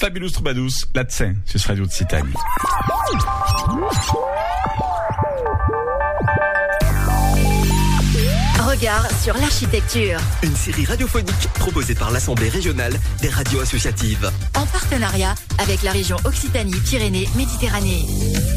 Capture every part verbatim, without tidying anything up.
Fabulous Troubadours, Latsin, sur Radio Occitanie. Regard sur l'architecture. Une série radiophonique proposée par l'Assemblée régionale des radios associatives. En partenariat avec la région Occitanie-Pyrénées-Méditerranée.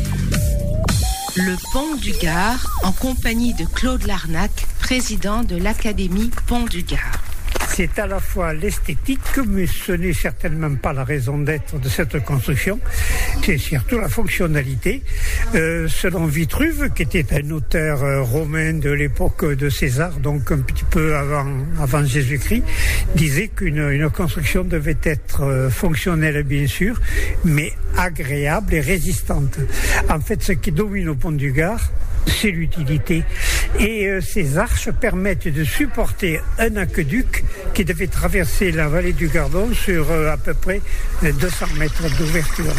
Le Pont du Gard, en compagnie de Claude Larnac, président de l'Académie Pont du Gard. C'est à la fois l'esthétique, mais ce n'est certainement pas la raison d'être de cette construction. C'est surtout la fonctionnalité. Euh, selon Vitruve, qui était un auteur euh, romain de l'époque de César, donc un petit peu avant, avant Jésus-Christ, disait qu'une une construction devait être euh, fonctionnelle, bien sûr, mais agréable et résistante. En fait, ce qui domine au Pont du Gard, c'est l'utilité. Et euh, ces arches permettent de supporter un aqueduc qui devait traverser la vallée du Gardon sur euh, à peu près deux cents mètres d'ouverture.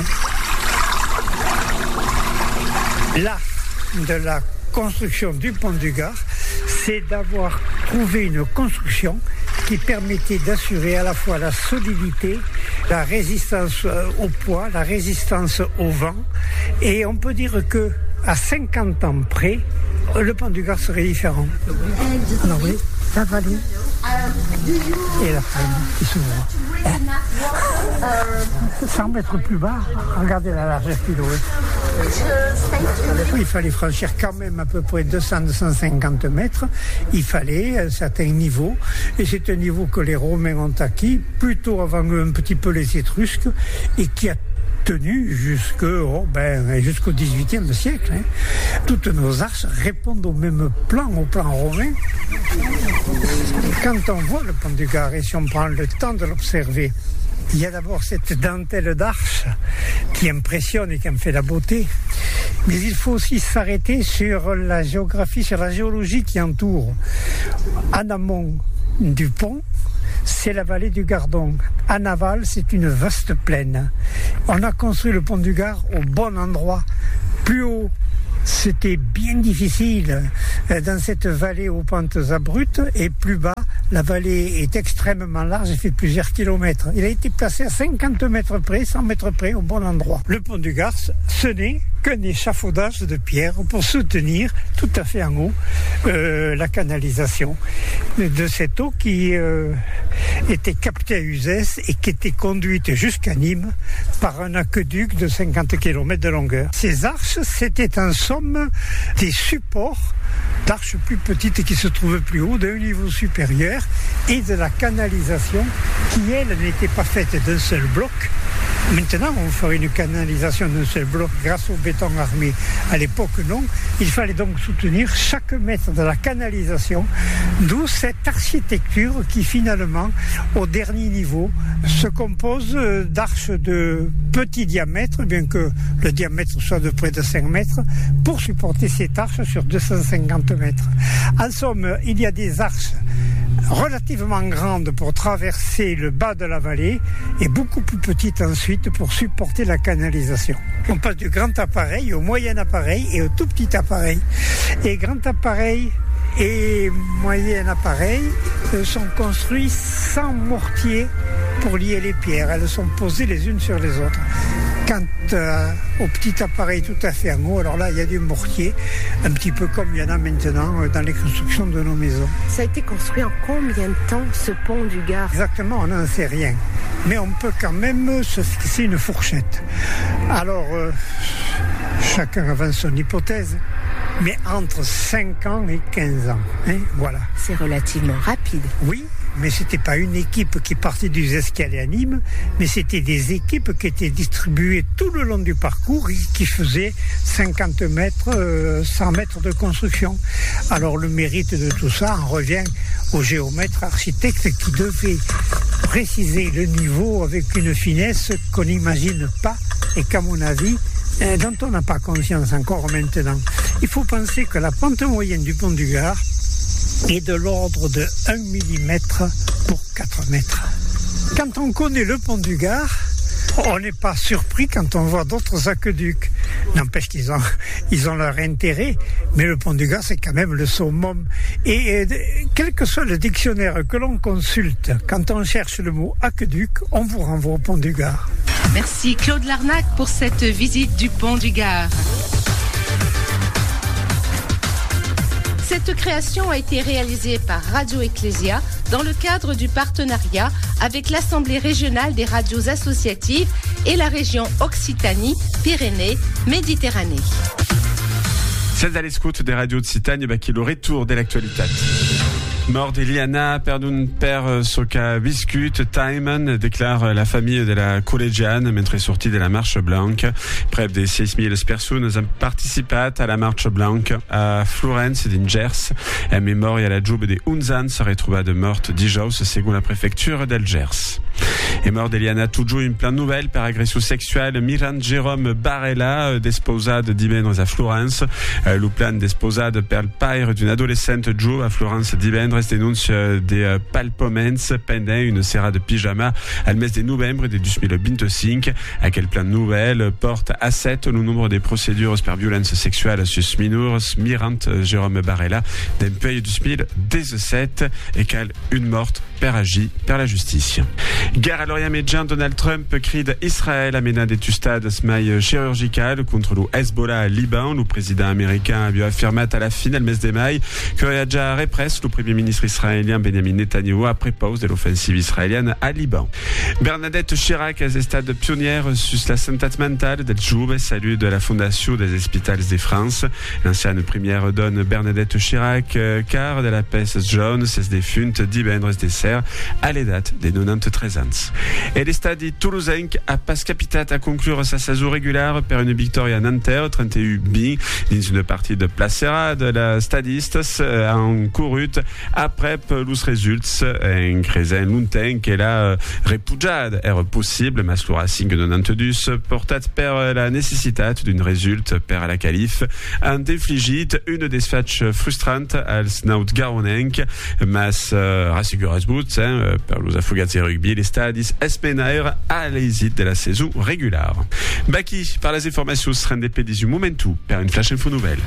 L'art de la construction du Pont du Gard, c'est d'avoir trouvé une construction qui permettait d'assurer à la fois la solidité, la résistance au poids, la résistance au vent. Et on peut dire que à cinquante ans près, le Pont du Gard serait différent. Alors oui, la vallée et la plaine qui s'ouvre. cent mètres plus bas, regardez la largeur qu'il est. Il fallait franchir quand même à peu près deux cents à deux cent cinquante mètres. Il fallait un certain niveau. Et c'est un niveau que les Romains ont acquis, plutôt avant un petit peu les Étrusques, et qui a tenu jusque, oh ben, jusqu'au dix-huitième siècle. Hein. Toutes nos arches répondent au même plan, au plan romain. Quand on voit le Pont du Gard, et si on prend le temps de l'observer, il y a d'abord cette dentelle d'arches qui impressionne et qui en fait la beauté. Mais il faut aussi s'arrêter sur la géographie, sur la géologie qui entoure. En amont du pont, c'est la vallée du Gardon. En aval, c'est une vaste plaine. On a construit le Pont du Gard au bon endroit. Plus haut, c'était bien difficile dans cette vallée aux pentes abruptes, et plus bas, la vallée est extrêmement large et fait plusieurs kilomètres. Il a été placé à cinquante mètres près, cent mètres près, au bon endroit. Le Pont du Gard, ce n'est qu'un échafaudage de pierre pour soutenir tout à fait en haut euh, la canalisation de cette eau qui euh, était captée à Uzès et qui était conduite jusqu'à Nîmes par un aqueduc de cinquante kilomètres de longueur. Ces arches, c'était en somme des supports d'arches plus petites qui se trouvaient plus haut, d'un niveau supérieur, et de la canalisation qui, elle, n'était pas faite d'un seul bloc. Maintenant, on ferait une canalisation d'un seul bloc grâce au béton armé. À l'époque, non. Il fallait donc soutenir chaque mètre de la canalisation, d'où cette architecture qui, finalement, au dernier niveau, se compose d'arches de petit diamètre, bien que le diamètre soit de près de cinq mètres, pour supporter cette arche sur deux cent cinquante mètres. En somme, il y a des arches relativement grande pour traverser le bas de la vallée et beaucoup plus petite ensuite pour supporter la canalisation. On passe du grand appareil au moyen appareil et au tout petit appareil. Et grand appareil et moyen appareil sont construits sans mortier pour lier les pierres. Elles sont posées les unes sur les autres. Quant euh, au petit appareil tout à fait en haut, alors là, il y a du mortier, un petit peu comme il y en a maintenant dans les constructions de nos maisons. Ça a été construit en combien de temps, ce Pont du Gard ? Exactement, on n'en sait rien. Mais on peut quand même se fixer une fourchette. Alors, euh, chacun avance son hypothèse, mais entre cinq ans et quinze ans. Hein, voilà. C'est relativement rapide. Oui. Mais ce n'était pas une équipe qui partait du Escalier à Nîmes, mais c'était des équipes qui étaient distribuées tout le long du parcours et qui faisaient cinquante mètres, cent mètres de construction. Alors le mérite de tout ça en revient aux géomètres architectes qui devaient préciser le niveau avec une finesse qu'on n'imagine pas et qu'à mon avis, dont on n'a pas conscience encore maintenant. Il faut penser que la pente moyenne du Pont du Gard est de l'ordre de un millimètre pour quatre mètres. Quand on connaît le Pont du Gard, on n'est pas surpris quand on voit d'autres aqueducs. N'empêche qu'ils ont, ils ont leur intérêt, mais le Pont du Gard, c'est quand même le summum. Et, et quel que soit le dictionnaire que l'on consulte, quand on cherche le mot aqueduc, on vous renvoie au Pont du Gard. Merci Claude Larnac pour cette visite du pont du Gard. Cette création a été réalisée par Radio Ecclésia dans le cadre du partenariat avec l'Assemblée régionale des radios associatives et la région Occitanie-Pyrénées-Méditerranée. C'est à l'escoute des radios de Citagne, bah, qui le retour de l'actualité. Mort d'Eliana, perdun per soca viscut, Timon, déclare la famille de la collégienne, mentre sortie de la Marche Blanche. Près de six mille personnes ont participé à la Marche Blanche à Florence din Gers. La mémoire à la Giube de Unzan serait trouvée de morte dijous, selon la préfecture d'Algers. Est mort d'Eliana toujours une pleine nouvelle par agression sexuelle. Miran Jérôme Barella, desposade divendres à Florence. Le plan desposade per le père d'une adolescente Joe à Florence divendres dénonce des palpomens pendant une serra de pyjama al mes de novembre de deux mille vingt-cinq. À quel plan nouvelle porte à sept le nombre des procédures per violence sexuelle sus minors. Mirant Jérôme Barella d'un pays deux mille dix-sept et qu'elle une morte per agi per la justice. Guerre à l'Orient Médian, Donald Trump crie d'Israël amena des tustades smailles chirurgicales contre le Hezbollah à Liban. Le président américain a affirmé à la fin, le mes de mai, que il y a déjà répresse le premier ministre israélien Benjamin Netanyahu après pause de l'offensive israélienne à Liban. Bernadette Chirac est stade pionnière sur la santé mentale del Joube, salut de la Fondation des Hospitals de France. L'ancienne première donne Bernadette Chirac, car de la peste jaune, c'est des funtes divendres des serres à la date des quatre-vingt-treize ans. Et le stade toulousain a pas capitat à conclure sa saison régulière per une victoire à Nanterre, trente et un buts dans une partie de placera de la stadiste en courut après los results en cresen lunten que la repugiada era possible, mas lo Racing quatre-vingt-douze portat per la nécessitat d'un résultat per la qualif en défligit une desfatch frustrante als naut garonenc, mas uh, rassigurez-vos hein, per los afogats de rugby les stadis espenaire à l'hésite de la saison régulière. Baki, par les informations se rendent du momentu per une flash info nouvelle.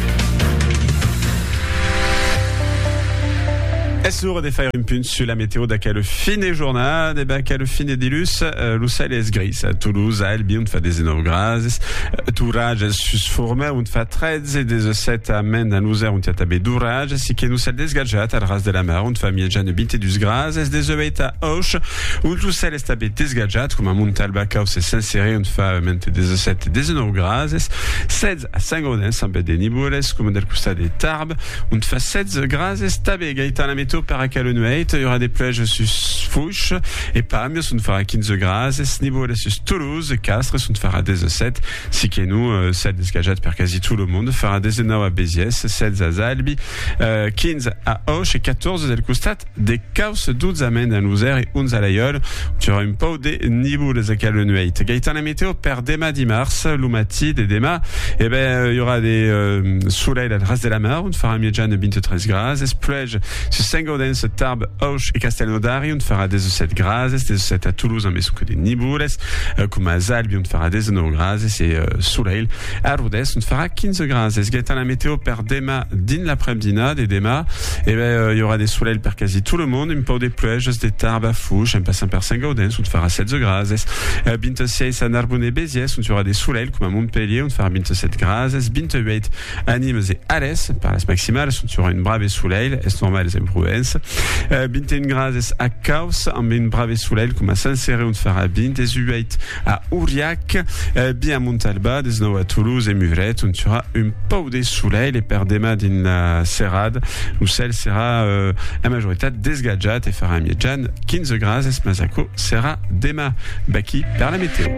Est-ce de faire une punte sur la météo d'à quelle fine journée, bah quelle fine dilus, euh, le ciel est gris à Toulouse, à Albi, on fait des dix-neuf grades, Tourage sus forme, on fait treize et dix-sept à Mende, à Louzer, on tient à Bédourage, si que nous sommes desgageat à la race de la mer, on fait miejane vingt-deux grades, es des oeufs à Auch, où le ciel est à desgageat, comme à Montalbacao, c'est sincéré, on fait mente dix-sept et dix-neuf grades, seize à Saint-Gaudens, en bête des Niboules, comme del Costa des Tarbes, on fait sept grades, tabé, gaïtan la météo, par à Calonouet, il y aura des plages sur Fouche et Pamiers, on fera quinze grades, niveau sur Toulouse, Castres, on fera dix-sept, si que nous, sept desgageat per quasi tout le monde, fera dix-neuf à Béziers, sept à Zalbi, euh, quinze à Auch et quatorze del Costat, des Caus, douze à Mende, à Louzer et onze à l'Aïol, tu auras une pau des niveaux de Calonouet. Gaëtan la météo per Dema dimanche, Lumati, des Dema, et ben, il y aura des, euh, soleil à la race de la mer, on fera miejane vingt-treize grades, plage sur Saint-Gaudens, Tarbes, Auch et Castelnaudary, on fera dix-sept grades, dix-sept à Toulouse, mais sous que des Niboules, euh, comme à Zalbi, on fera dix-neuf grades, c'est euh, soleil. À Rodez, on fera quinze grades. C'est gaëtan la météo per Dema, din l'après-midi, des Dema, et ben, euh, il y aura des soleils per quasi tout le monde, une pau des plages, des Tarbes à Fouche, un passant per Saint-Gaudens, on fera sept grades. Euh, vingt-six à Narbonne et Béziers, on aura des soleils, comme à Montpellier, on fera vingt-sept grades. vingt-huit à Nîmes et Alès, par la maximale, on aura une brave soleil, est normal, c'est Provence. Euh, vingt-et-un grades à Caus, en une brave soleil, comme à Saint-Céré, on fera vingt-huit à Aurillac, euh, bien à Montalba, dix-neuf à Toulouse et Muret, on aura une pau de soleil, et per Dema din la Serrade, où celle sera, euh, la majorité desgageat et fera miedjan, quinze grades, et Mazako sera Dema. Baki, per la météo.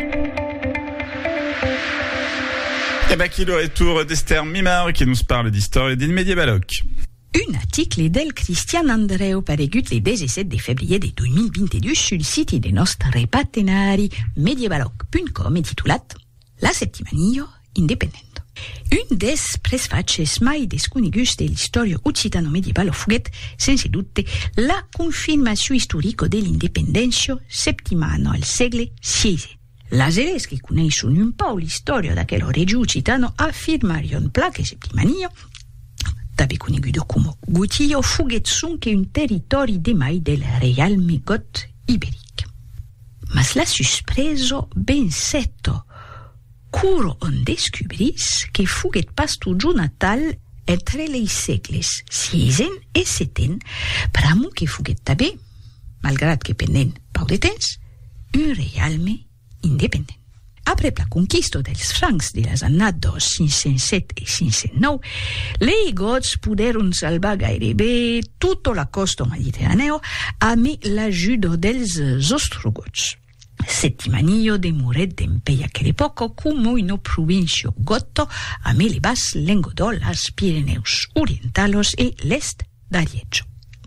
Et Baki, le retour d'Esther Mimar, qui nous parle d'histoire et d'une médiévaloc. Un article del Christian Andreu paregut le dix-sept de février de deux mille vingt-deux sur le site de nostre partenari medievaloc punt com intitulat La Septimanio Independent. Un des presfaces mai desconeguts de l'història occitano-medieval fuguet, sense dubte, la confirmació historica de l'independència septimana al segle seize. Las eres que coneixen un pau l'història d'aquell regió occitano afirmarion pla que septimania també conegudo com Gutillo fuguet son que un territori de mai del realme got iberic. mas la suspreso ben setto. Curo on descubris che fughet pastu giunatal entre lei segles siesen e seten, pramu che fughet tabè, malgrat che pendent pau de temps, un realme independent. Après la conquista dels francs de las annados cinc cent set e cinc cent nou, les gots puderon salvar gairebé tutto la costa mediterraneo ame l'ajuda dels ostrogots. Settimanio demuret d'empeia che l'epoca como ino provincio gotto ame le bas Lengodol, las Pirineus orientalos e l'est d'Arieggio.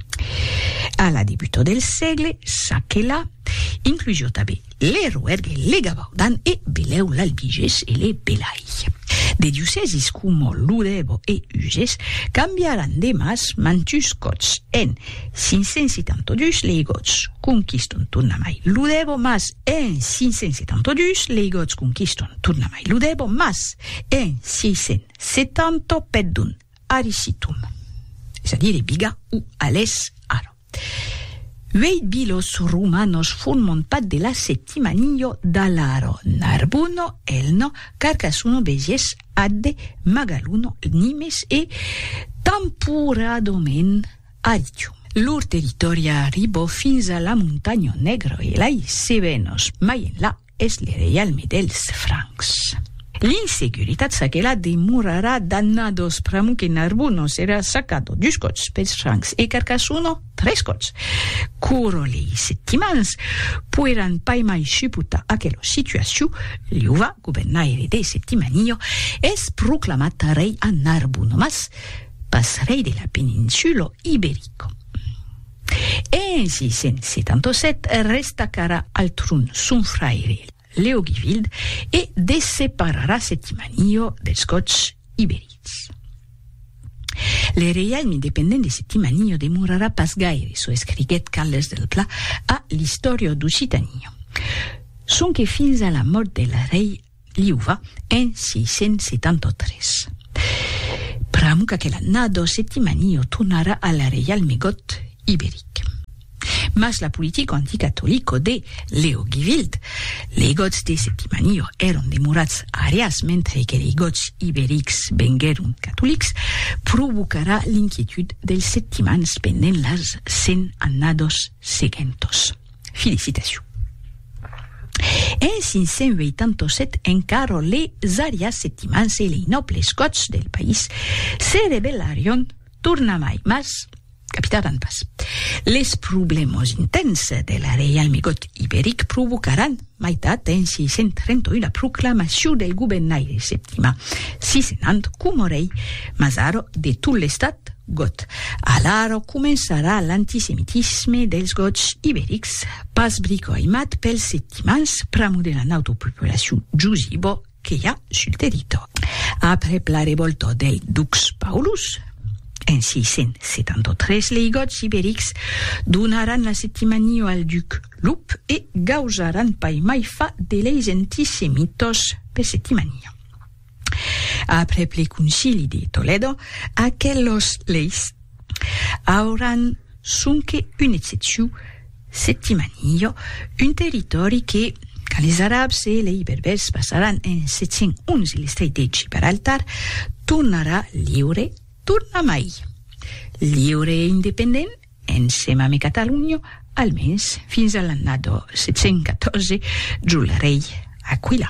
Alla debuto del segle, sa che là, inclusio tabè le Rouergue, le Gavaudan e beleu l'Albiges e le Belai. De diucesis como Ludebo e Uzes cambiaran de mas mantus gots. En cinc cent setantadus les gots conquiston turnamai Ludebo, mas en cinc cent setantadus les gots conquiston turnamai Ludebo, mas en cinc cent setanta perdun Aricitum, c'est-à-dire biga ou ales aro. Veit bilos rumanos formon pat de la settimanio d'Alaro, Narbuno, Elno, Carcasuno, Beges, Adde, Magaluno, Nimes e Tampuradomen Aricium. Lur territoria arribò fins a la Montagno Negro e lai Sevenos, mai en la es le realme dels Francs. L'insecuritat sa che la demurarà dannados pramu che Narbuno serà saccato dus gots pels Francs e Carcasuno tres gots. Curo lei settimans pueran pai mai sciputa aquelo situaziu, liuva, gubernaire de settimanio, es proclamata rei a Narbuno, mas pas rei de la peninsulo iberico. En cinc cent settantaset restacarà al trun sun fraire Leogivild e desepararà settimanio dels gots iberics. Le realmi independent de settimanio demurarà pas gaire, so escriguet Carles del Pla a l'Historio d'Occitania. Son che fins a la mort del rei Liuva en cinc cent settantatres. Pramuca che l'annado settimanio tornarà alla realme got iberic. Mas la politico anticattolico de Leogivild, les gots de settimanio eron demurats arias, mentre que les gots iberics vengueron catolics, provocarà l'inquietud dels settimans pendent las cent annados seguentos. Felicitacions. En cinc cent vuitanta-set encaro les arias settimans e les nobles gots del país se rebellarion tornamai, mas capitaran pas. Les problemos intenses de la realme got iberic provocaran maitat en cinc cent trenta-un la proclamació del gubernaire septima, sisenant como rei Mazaro de tot l'estat got. Alaro començarà l'antisemitisme dels gots iberics, pas bricoimat pels settimans pramu de la autopopulació giusibo que hi ha sul territori. Après la revolta del Dux Paulus, en cinc cent settantatres, les gots iberics donaran la settimanio al duc Lup e gausaran pai mai fa de leis antisemitos per settimanio. Après le concili de Toledo, aquellos leis hauran sunque un excepció settimanio, un territori que, quand les arabes et les berbers passaran en set cent onze l'estret de Gibraltar, tornarà lliure tornamai. Lliure e independent, ensema a Catalunya, almens fins a l'annado set cent catorze, giù il rei Aquila.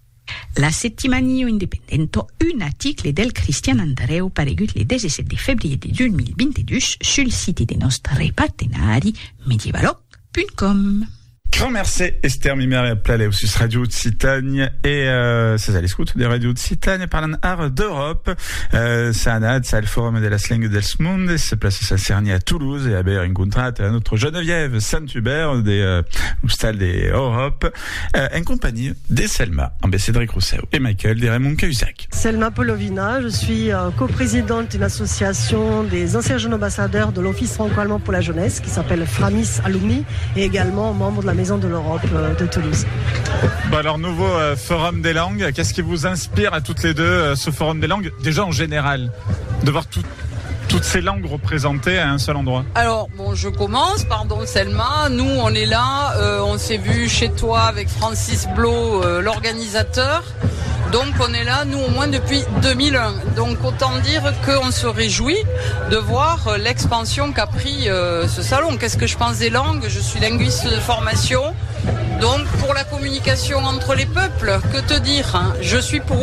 La settimanio independento, un article del Christian Andreu paregut le dezesset de febbraio de deux mille vingt-deux sul site de nostre partenari medievalog punt com. Grand merci Esther Mimer Plale sus Radio Occitanie et euh, c'est à l'écoute des Radio Occitanie parlant art d'Europe. Euh, Sanad, c'est le forum de la slang del Monde, c'est place Saint-Cerny à Toulouse et à Ber incontrat à notre Geneviève Saint-Hubert des euh, Oustal des Europe euh, en compagnie de Selma, Cédric Rousseau et Michael de Raymond Cahuzac. Selma Polovina, je suis euh, coprésidente d'une association des anciens jeunes ambassadeurs de l'Office franco-allemand pour la jeunesse qui s'appelle Framis Alumni et également membre de la Maison de l'Europe euh, de Toulouse. Bon alors, nouveau euh, forum des langues, qu'est-ce qui vous inspire à toutes les deux euh, ce forum des langues, déjà en général, de voir tout, toutes ces langues représentées à un seul endroit? Alors, bon, je commence, pardon Selma. Nous, on est là, euh, on s'est vu chez toi avec Francis Blot, euh, l'organisateur. Donc on est là, nous au moins depuis deux mille un. Donc autant dire qu'on se réjouit de voir l'expansion qu'a pris euh, ce salon. Qu'est-ce que je pense des langues? Je suis linguiste de formation. Donc pour la communication entre les peuples, que te dire, hein? Je suis pour.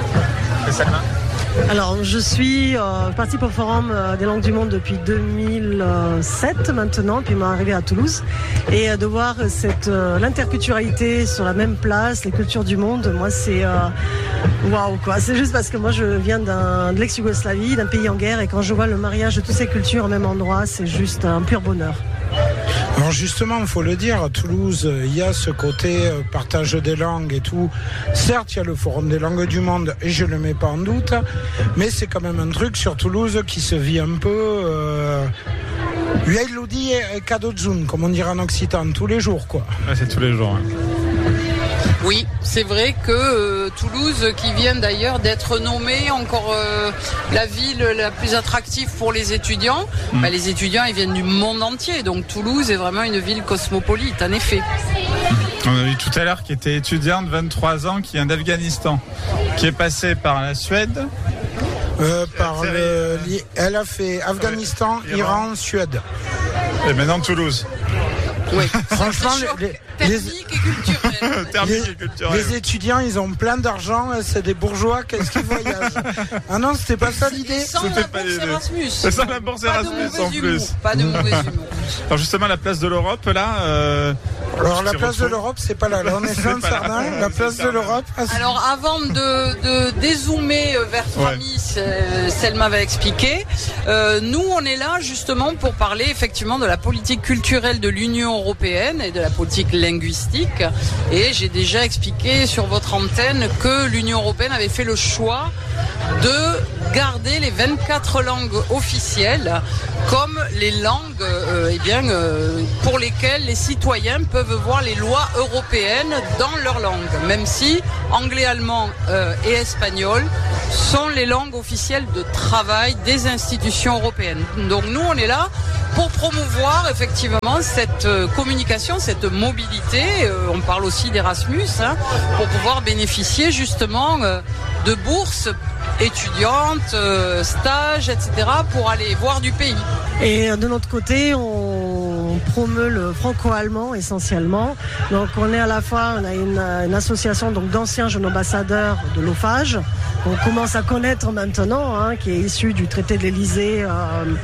Et Salma? Alors, je suis euh, participe au Forum euh, des langues du monde depuis deux mille sept maintenant, puis m'est arrivé à Toulouse. Et euh, de voir cette euh, l'interculturalité sur la même place, les cultures du monde, moi c'est waouh wow, quoi. C'est juste parce que moi je viens d'un, de l'ex-Yougoslavie, d'un pays en guerre, et quand je vois le mariage de toutes ces cultures au même endroit, c'est juste un pur bonheur. Alors justement, il faut le dire, à Toulouse, il y a ce côté euh, partage des langues et tout. Certes, il y a le Forum des langues du monde, et je ne le mets pas en doute, mais c'est quand même un truc sur Toulouse qui se vit un peu... Euh, Uailudi et Kadozun, comme on dirait en occitan, tous les jours, quoi. Ouais, c'est tous les jours, hein. Oui, c'est vrai que euh, Toulouse, qui vient d'ailleurs d'être nommée encore euh, la ville la plus attractive pour les étudiants, mmh. bah, les étudiants ils viennent du monde entier, donc Toulouse est vraiment une ville cosmopolite, en effet. On a vu tout à l'heure qui était étudiante, vingt-trois ans, qui vient d'Afghanistan, qui est passée par la Suède. Euh, par le, elle a fait Afghanistan, ouais, Iran, Iran, Suède. Et maintenant Toulouse. Oui, franchement, les, les, thermique et culturel. Thermique et culturel. Les étudiants, ils ont plein d'argent, c'est des bourgeois, qu'est-ce qu'ils voyagent? Ah non, c'était pas ça l'idée. Sans c'était la pas bourse l'idée. Erasmus. C'est ça la bourse Erasmus en plus. Humour, pas de mauvais humour. Alors justement, la place de l'Europe, là... Euh, Alors la place retrouve... de l'Europe, c'est pas là. Là, on est fin Sardin, la place de l'Europe. Ah, alors avant de, de dézoomer vers Framis, ouais. Selma va expliquer. Euh, nous, on est là justement pour parler effectivement de la politique culturelle de l'Union européenne et de la politique linguistique. Et j'ai déjà expliqué sur votre antenne que l'Union européenne avait fait le choix de garder les vingt-quatre langues officielles comme les langues euh, eh bien, euh, pour lesquelles les citoyens peuvent voir les lois européennes dans leur langue, même si anglais, allemand euh, et espagnol sont les langues officielles de travail des institutions européennes. Donc nous, on est là pour promouvoir effectivement cette euh, communication, cette mobilité. Euh, on parle aussi d'Erasmus, hein, pour pouvoir bénéficier justement euh, de bourses étudiantes, euh, stages, et cetera pour aller voir du pays. Et de notre côté, on promeut le franco-allemand essentiellement. Donc on est à la fois, on a une, une association donc d'anciens jeunes ambassadeurs de l'O F A G, qu'on commence à connaître maintenant, hein, qui est issue du traité de l'Élysée, euh,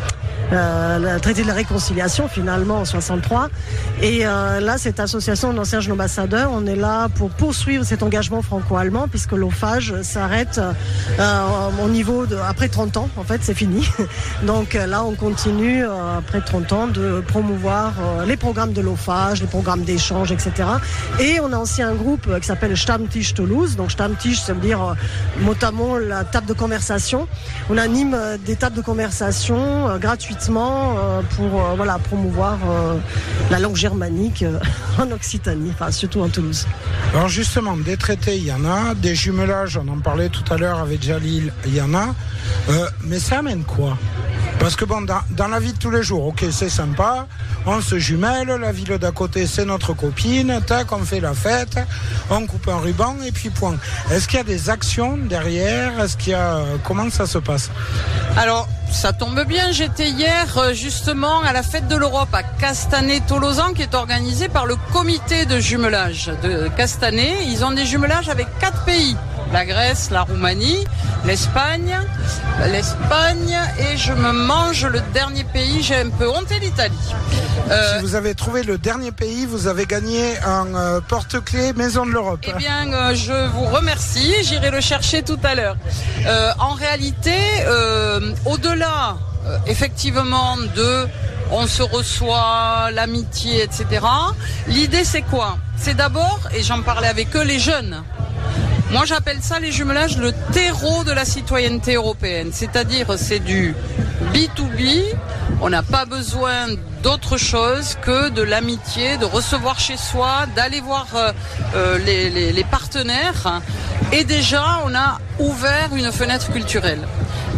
euh, le traité de la réconciliation finalement en soixante-trois. Et euh, là, cette association d'anciens jeunes ambassadeurs, on est là pour poursuivre cet engagement franco-allemand, puisque l'O F A G s'arrête euh, au niveau de après trente ans. En fait, c'est fini. Donc là, on continue euh, après trente ans de promouvoir euh, les programmes de l'O F A G, les programmes d'échange, et cetera. Et on a aussi un groupe euh, qui s'appelle Stammtisch Toulouse. Donc Stammtisch, ça veut dire euh, mot à mot la table de conversation. On anime euh, des tables de conversation euh, gratuitement euh, pour euh, voilà promouvoir euh, la langue germanique euh, en Occitanie, enfin surtout en Toulouse. Alors justement, des traités, il y en a, des jumelages, on en parlait tout à l'heure avec Jalil, il y en a, euh, mais ça amène quoi? Parce que bon, dans, dans la vie de tous les jours, ok, c'est sympa, on se jumelle, la ville d'à côté, c'est notre copine, tac, on fait la fête, on coupe un ruban et puis point. Est-ce qu'il y a des actions derrière? Est-ce qu'il y a... Comment ça se passe? Alors, ça tombe bien, j'étais hier justement à la fête de l'Europe à Castanet-Tolosan, qui est organisée par le comité de jumelage de Castanet. Ils ont des jumelages avec quatre pays. La Grèce, la Roumanie, l'Espagne, l'Espagne et je me mange le dernier pays, j'ai un peu honte, et l'Italie. Euh, si vous avez trouvé le dernier pays, vous avez gagné un euh, porte-clés Maison de l'Europe. Eh bien, euh, je vous remercie, j'irai le chercher tout à l'heure. Euh, en réalité, euh, au-delà, euh, effectivement, de on se reçoit, l'amitié, et cetera, l'idée c'est quoi? C'est d'abord, et j'en parlais avec eux, les jeunes. Moi, j'appelle ça, les jumelages, le terreau de la citoyenneté européenne. C'est-à-dire, c'est du B deux B. On n'a pas besoin d'autre chose que de l'amitié, de recevoir chez soi, d'aller voir euh, les, les, les partenaires. Et déjà, on a ouvert une fenêtre culturelle.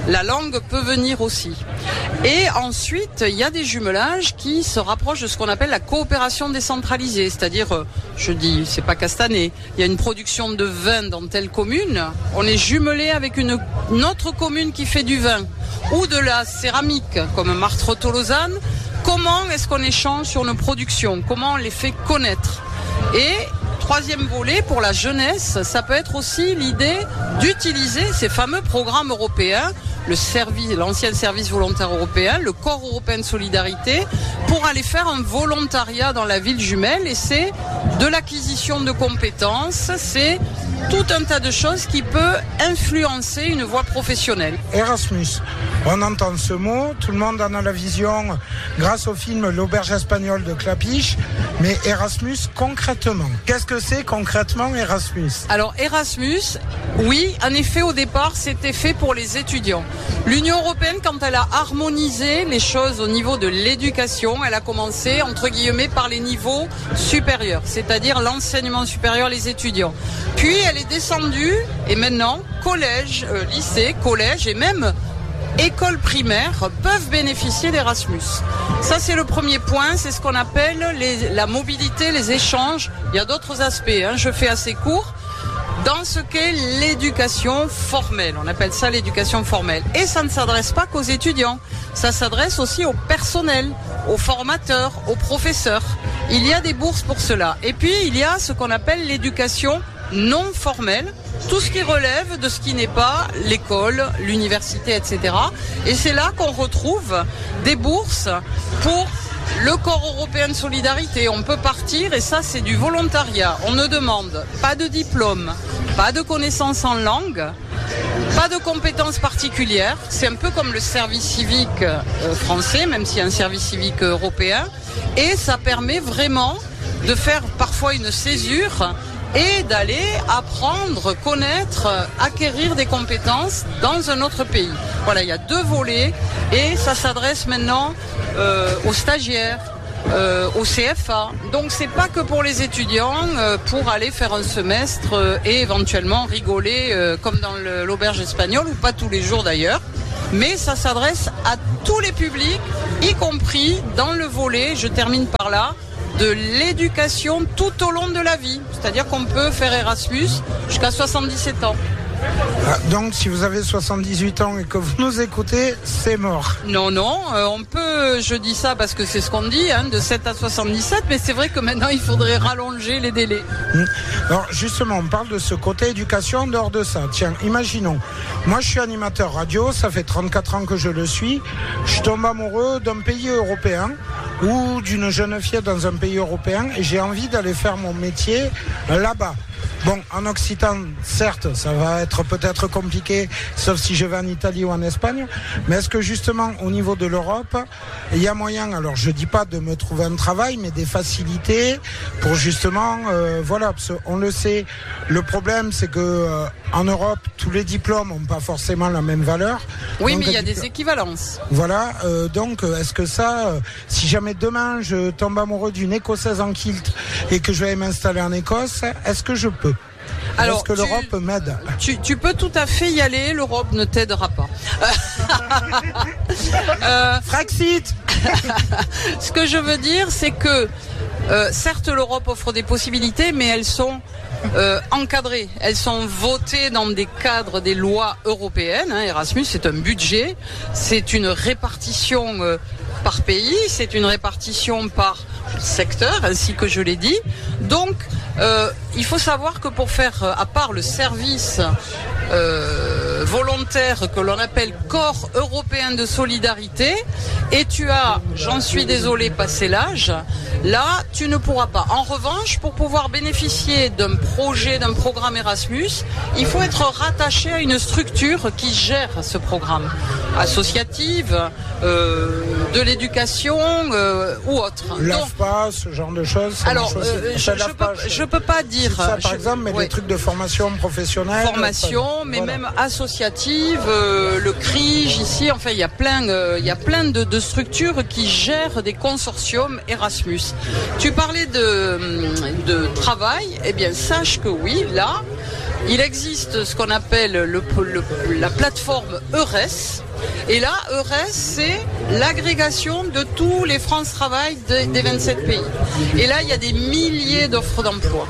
la langue peut venir aussi. Et ensuite, il y a des jumelages qui se rapprochent de ce qu'on appelle la coopération décentralisée, c'est-à-dire, je dis, c'est pas Castanet, il y a une production de vin dans telle commune, on est jumelé avec une, une autre commune qui fait du vin, ou de la céramique, comme Martres-Tolosane. Comment est-ce qu'on échange sur nos productions? Comment on les fait connaître? Et troisième volet, pour la jeunesse, ça peut être aussi l'idée d'utiliser ces fameux programmes européens, le service, l'ancien service volontaire européen, le corps européen de solidarité, pour aller faire un volontariat dans la ville jumelle. Et c'est de l'acquisition de compétences, c'est tout un tas de choses qui peut influencer une voie professionnelle. Erasmus, on entend ce mot, tout le monde en a la vision grâce au film L'Auberge espagnole de Clapiche, mais Erasmus concrètement, qu'est-ce que c'est concrètement Erasmus? Alors Erasmus, oui, en effet au départ c'était fait pour les étudiants. L'Union européenne, quand elle a harmonisé les choses au niveau de l'éducation, elle a commencé entre guillemets par les niveaux supérieurs, c'est-à-dire l'enseignement supérieur, les étudiants. Puis elle est descendue et maintenant collège, euh, lycée, collège et même écoles primaires peuvent bénéficier d'Erasmus. Ça c'est le premier point, c'est ce qu'on appelle les, la mobilité, les échanges. Il y a d'autres aspects, hein, je fais assez court. Dans ce qu'est l'éducation formelle, on appelle ça l'éducation formelle. Et ça ne s'adresse pas qu'aux étudiants, ça s'adresse aussi au personnel, aux formateurs, aux professeurs. Il y a des bourses pour cela. Et puis il y a ce qu'on appelle l'éducation non formelle, tout ce qui relève de ce qui n'est pas l'école, l'université, et cetera. Et c'est là qu'on retrouve des bourses pour le corps européen de solidarité. On peut partir et ça c'est du volontariat. On ne demande pas de diplôme, pas de connaissances en langue, pas de compétences particulières. C'est un peu comme le service civique euh, français, même s'il y a un service civique européen. Et ça permet vraiment de faire parfois une césure et d'aller apprendre, connaître, acquérir des compétences dans un autre pays. Voilà, il y a deux volets et ça s'adresse maintenant euh, aux stagiaires, euh, au C F A. Donc c'est pas que pour les étudiants, euh, pour aller faire un semestre euh, et éventuellement rigoler euh, comme dans le, l'auberge espagnole, ou pas tous les jours d'ailleurs. Mais ça s'adresse à tous les publics, y compris dans le volet, je termine par là, de l'éducation tout au long de la vie. C'est-à-dire qu'on peut faire Erasmus jusqu'à soixante-dix-sept ans. Ah, donc si vous avez soixante-dix-huit ans et que vous nous écoutez, c'est mort. Non, non, euh, on peut, je dis ça parce que c'est ce qu'on dit, hein, de sept à soixante-dix-sept, mais c'est vrai que maintenant il faudrait rallonger les délais. Alors justement, on parle de ce côté éducation en dehors de ça. Tiens, imaginons, moi je suis animateur radio, ça fait trente-quatre ans que je le suis, je tombe amoureux d'un pays européen ou d'une jeune fille dans un pays européen et j'ai envie d'aller faire mon métier là-bas. Bon, en Occitan, certes, ça va être peut-être compliqué, sauf si je vais en Italie ou en Espagne. Mais est-ce que justement, au niveau de l'Europe, il y a moyen, alors je dis pas de me trouver un travail, mais des facilités pour justement, euh, voilà, parce qu'on le sait, le problème c'est que euh, en Europe, tous les diplômes n'ont pas forcément la même valeur. Oui, donc, mais il y a des équivalences. Voilà, euh, donc est-ce que ça, euh, si jamais demain je tombe amoureux d'une Écossaise en kilt et que je vais m'installer en Écosse, est-ce que je peux? Alors, est-ce que tu, l'Europe m'aide? tu, tu peux tout à fait y aller, l'Europe ne t'aidera pas. euh, Frexit. Ce que je veux dire, c'est que euh, certes l'Europe offre des possibilités, mais elles sont euh, encadrées. Elles sont votées dans des cadres des lois européennes. Hein. Erasmus, c'est un budget, c'est une répartition euh, par pays, c'est une répartition par secteur, ainsi que je l'ai dit. Donc, euh, il faut savoir que pour faire, à part le service euh, volontaire que l'on appelle corps européen de solidarité, et tu as, j'en suis désolé, passé l'âge, là, tu ne pourras pas. En revanche, pour pouvoir bénéficier d'un projet, d'un programme Erasmus, il faut être rattaché à une structure qui gère ce programme, associative, euh, de l'éducation euh, ou autre. L'A F P A, ce genre de choses. Alors, euh, je, je, peux, je peux pas dire. Ça, par je, exemple, mais ouais. des trucs de formation professionnelle. Formation, mais voilà. même associative, euh, le C R I G ici. Enfin, il y a plein, euh, il y a plein de, de structures qui gèrent des consortiums Erasmus. Tu parlais de, de travail. Eh bien, sache que oui, là. il existe ce qu'on appelle le, le, la plateforme EURES. Et là, EURES, c'est l'agrégation de tous les France Travail de, des vingt-sept pays. Et là, il y a des milliers d'offres d'emploi.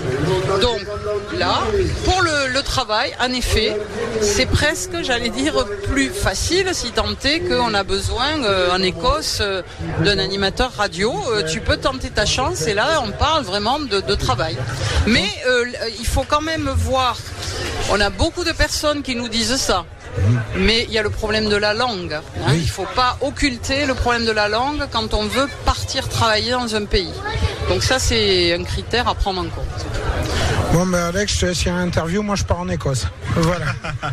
Donc là, pour le, le travail, en effet, c'est presque, j'allais dire, plus facile si tant est qu'on a besoin euh, en Écosse euh, d'un animateur radio. Euh, tu peux tenter ta chance et là, on parle vraiment de, de travail. Mais euh, il faut quand même voir, on a beaucoup de personnes qui nous disent ça. Mais il y a le problème de la langue. Hein. Oui. Il ne faut pas occulter le problème de la langue quand on veut partir travailler dans un pays. Donc ça, c'est un critère à prendre en compte. Bon, mais Alex, je te laisse une interview. Moi, je pars en Écosse. Voilà.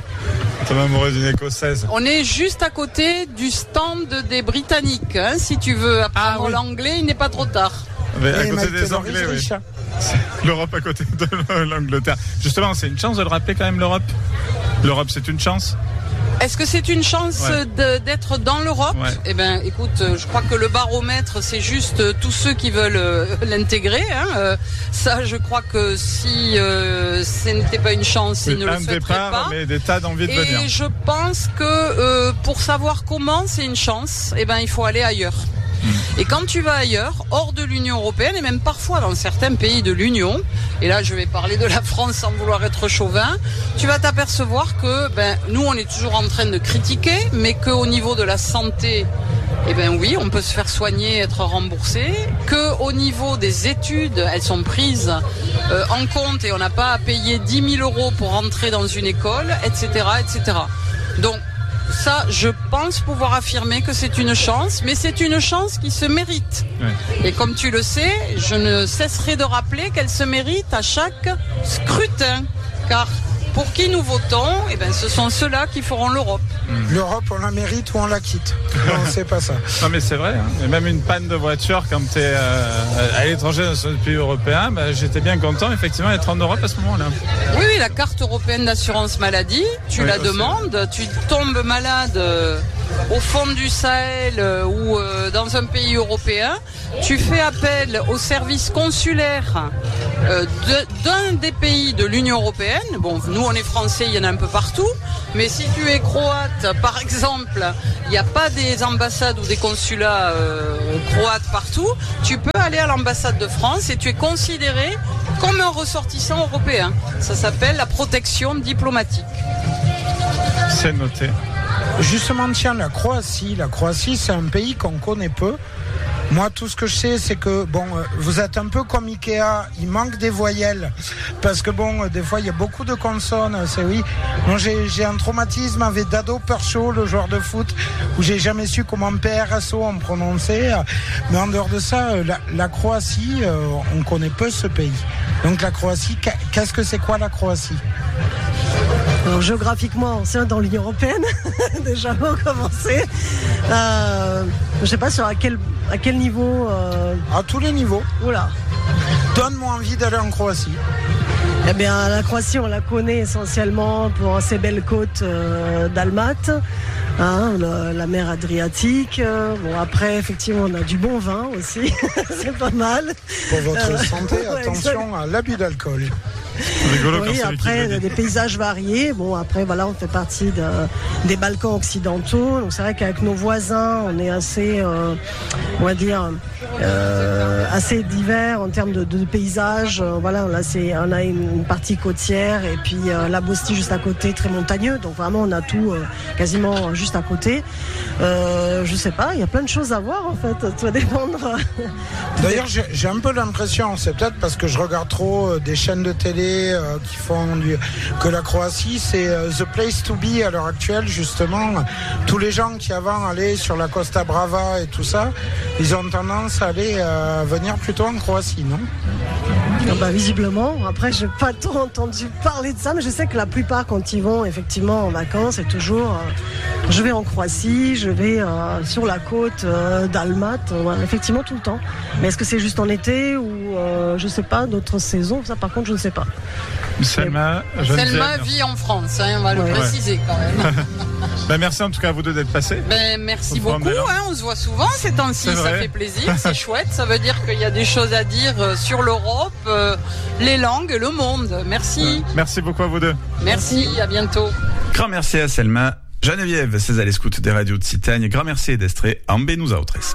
T'es amoureux d'une Écossaise. On est juste à côté du stand des Britanniques. Hein. Si tu veux apprendre ah, oui. l'anglais, il n'est pas trop tard. Mais à côté des Anglais, oui. L'Europe à côté de l'Angleterre. Justement, c'est une chance de le rappeler quand même, l'Europe. L'Europe, c'est une chance. Est-ce que c'est une chance ouais. de, d'être dans l'Europe ? ouais. Eh bien, écoute, je crois que le baromètre, c'est juste tous ceux qui veulent euh, l'intégrer. Hein. Euh, ça, je crois que si euh, ce n'était pas une chance, c'est ils ne le souhaiteraient départ, pas. Mais des tas d'envie de Et venir. Et je pense que euh, pour savoir comment c'est une chance, eh ben, il faut aller ailleurs. Et quand tu vas ailleurs, hors de l'Union européenne, et même parfois dans certains pays de l'Union, et là je vais parler de la France sans vouloir être chauvin, tu vas t'apercevoir que ben, nous on est toujours en train de critiquer, mais qu'au niveau de la santé, eh ben oui, on peut se faire soigner, être remboursé, qu'au niveau des études, elles sont prises euh, en compte et on n'a pas à payer dix mille euros pour entrer dans une école, et cetera, et cetera. Donc, ça, je pense pouvoir affirmer que c'est une chance, mais c'est une chance qui se mérite. Ouais. Et comme tu le sais, je ne cesserai de rappeler qu'elle se mérite à chaque scrutin. Car pour qui nous votons, eh ben, ce sont ceux-là qui feront l'Europe. Mmh. L'Europe, on la mérite ou on la quitte. Non, c'est pas ça. Non, mais c'est vrai. Hein. Et même une panne de voiture, quand tu es euh, à l'étranger dans un pays européen, bah, j'étais bien content, effectivement, d'être en Europe à ce moment-là. Oui, oui, la carte européenne d'assurance maladie, tu oui, la aussi. demandes, tu tombes malade euh, au fond du Sahel euh, ou euh, dans un pays européen, tu fais appel au service consulaire euh, de, d'un des pays de l'Union européenne. Bon, nous, on est français, il y en a un peu partout, mais si tu es croate, par exemple, il n'y a pas des ambassades ou des consulats euh, croates partout, tu peux aller à l'ambassade de France et tu es considéré comme un ressortissant européen. Ça s'appelle la protection diplomatique. C'est noté. Justement, tiens, la Croatie, la Croatie, c'est un pays qu'on connaît peu. Moi, tout ce que je sais, c'est que, bon, vous êtes un peu comme Ikea, il manque des voyelles, parce que, bon, des fois, il y a beaucoup de consonnes, c'est oui. Moi, j'ai, j'ai un traumatisme avec Dado Percho, le joueur de foot, où j'ai jamais su comment P R S O on prononçait. Mais en dehors de ça, la, la Croatie, on connaît peu ce pays. Donc, la Croatie, qu'est-ce que c'est quoi la Croatie ? Alors, géographiquement, c'est dans l'Union européenne, déjà pour commencer. Euh, je ne sais pas sur à quel, à quel niveau. Euh... À tous les niveaux. Oula. Donne-moi envie d'aller en Croatie. Eh bien, la Croatie, on la connaît essentiellement pour ses belles côtes euh, dalmates, hein, la, la mer Adriatique. Euh, bon, après, effectivement, on a du bon vin aussi, c'est pas mal. Pour votre euh, santé, attention à l'abus d'alcool. Rigolo, oui, après des paysages variés. Bon, après voilà, on fait partie de, des Balkans occidentaux. Donc c'est vrai qu'avec nos voisins, on est assez, euh, on va dire, euh, assez divers en termes de, de paysages. Euh, voilà, là c'est, on a une, une partie côtière et puis euh, la Bosnie juste à côté, très montagneux. Donc vraiment, on a tout euh, quasiment juste à côté. Euh, je sais pas, il y a plein de choses à voir en fait. Tout va dépendre. D'ailleurs, j'ai, j'ai un peu l'impression, c'est peut-être parce que je regarde trop euh, des chaînes de télé Euh, qui font du, que la Croatie c'est euh, the place to be à l'heure actuelle justement. Tous les gens qui avant allaient sur la Costa Brava et tout ça, ils ont tendance à aller euh, venir plutôt en Croatie, non ? Ah bah, visiblement, après j'ai pas trop entendu parler de ça, mais je sais que la plupart quand ils vont effectivement en vacances, c'est toujours euh, je vais en Croatie, je vais euh, sur la côte euh, dalmate, euh, ouais, effectivement tout le temps. Mais est-ce que c'est juste en été ou euh, je sais pas, d'autres saisons, ça par contre je ne sais pas. Selma, Selma vit en France, hein, on va le ouais. préciser quand même. Ben, merci en tout cas à vous deux d'être passés. Ben, merci beaucoup, hein, on se voit souvent ces temps-ci, ça fait plaisir, c'est chouette, ça veut dire qu'il y a des choses à dire sur l'Europe, euh, les langues, le monde. Merci. Merci beaucoup à vous deux. Merci, à bientôt. Grand merci à Selma, Geneviève, c'est à l'écoute des radios de Citagne. Grand merci d'estre amb nosaltres.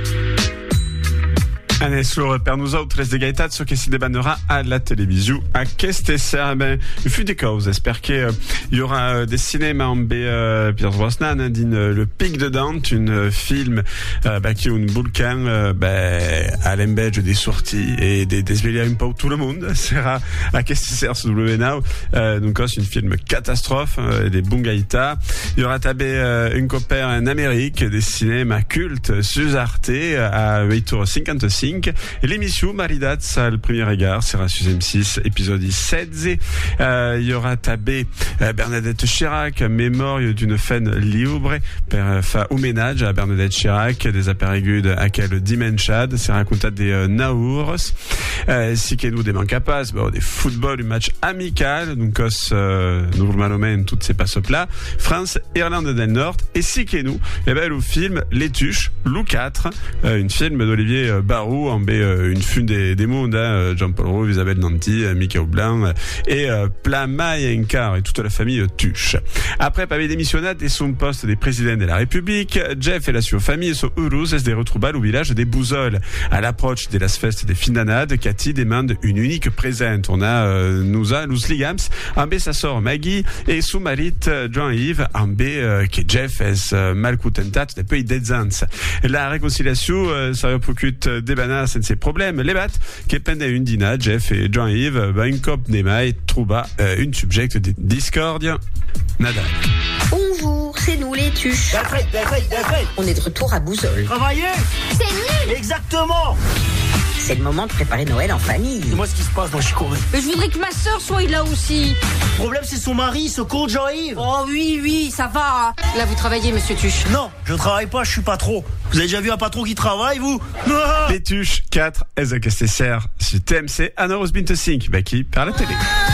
Adesso per nosaltres de Gaetazzo che si debannerà alla televisione a queste sera. Ben, il fut des causes perché uh, il y aura uh, des cinémas en B uh, Pierce Brosnan hein, din uh, Le Pic de Dante, un uh, film uh, bah, qui est un volcan uh, bah, à l'embedge des sorties et des desvegliare un peu tout le monde. Sera a queste sera su W Now. Uh, donc c'est un film catastrophe, uh, des bons Gaeta. Il y aura tabé uh, une copain en Amérique, des cinémas cultes sus Arte uh, à huit heures cinquante-cinq. Et l'émission Maridats al premier regard sera sur M six, épisode seize. Euh, il y aura tabé euh, Bernadette Chirac, mémoire d'une femme libre, per fa homénage à Bernadette Chirac, des apparegudes à quel dimenchad, c'est raconté des euh, naours. Euh, si que nous des mancapas, bon, des football, un match amical, donc euh, normalement toutes ces passes-là, France, Irlande del Nord, et si que nous, eh ben, le film Les Tuches, Lou quatre, euh, une film d'Olivier euh, Barou, en B, euh, une fune des, des mondes, hein, Jean-Paul Roux, Isabelle Nanty, euh, Michael Blanc, euh, et euh, Plama et Encar, et toute la famille euh, Tuche. Après, pavé démissionnat de son poste des présidents de la République, Jeff et la sua famille sont heureux de retrouver au village des Bouzols. À l'approche de la fête des Findanades, Cathy demande une unique présente. On a, euh, nous a, Luz Ligams, en B, sa sœur Maggie, et son mari, Jean-Yves, en B, euh, que Jeff est euh, mal contentat depuis des ans. La réconciliation, euh, ça reprocute des bananes sans ces problèmes. Les battes, qui pendaient une dîna, Jeff et Jean-Yves, bah, une cop Nemaï trouva euh, une subjecte de discorde. Nada. Bonjour, c'est nous les Tuches. D'Alfred, d'Alfred, d'Alfred. On est de retour à Bouzols. Travailler. C'est nul. Exactement. C'est le moment de préparer Noël en famille. Moi, ce qui se passe, moi, je suis couru. Mais je voudrais que ma sœur soit là aussi. Le problème, c'est son mari, ce con Jean-Yves. Oh oui, oui, ça va. Là, vous travaillez, monsieur Tuche? Non, je travaille pas, je suis patron. Vous avez déjà vu un patron qui travaille, vous? Les Tuches quatre, est-ce que c'est sur T M C à neuf heures vingt-cinq, bah qui par la télé.